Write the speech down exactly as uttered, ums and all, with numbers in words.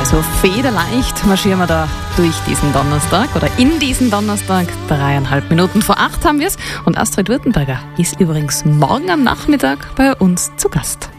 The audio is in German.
So federleicht marschieren wir da durch diesen Donnerstag oder in diesen Donnerstag. Dreieinhalb Minuten vor acht haben wir es. Und Astrid Württemberger ist übrigens morgen am Nachmittag bei uns zu Gast.